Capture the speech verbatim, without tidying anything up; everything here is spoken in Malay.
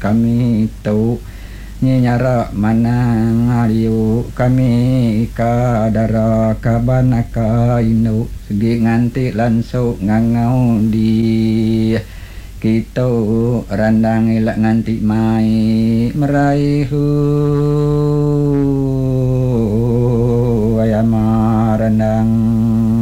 kami tu nyara manang aliu kami kadara kabanaka inu segi nganti lansuk ngangau di kita randang ilak nganti mai meraihu ayama randang